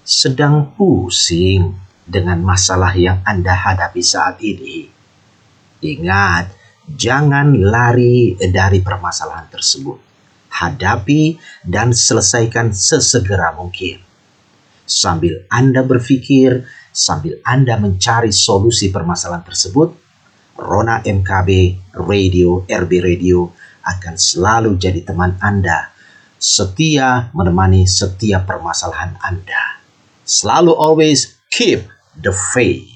sedang pusing dengan masalah yang Anda hadapi saat ini, ingat, jangan lari dari permasalahan tersebut. Hadapi dan selesaikan sesegera mungkin. Sambil Anda berpikir, sambil Anda mencari solusi permasalahan tersebut, Rona MKB Radio, RB Radio akan selalu jadi teman Anda, setia menemani setiap permasalahan Anda. Selalu always keep the faith.